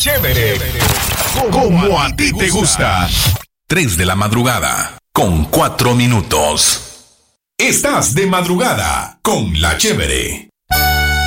Chévere. Como a ti te gusta. 3 de la madrugada, con 4 minutos. Estás de madrugada con La Chévere.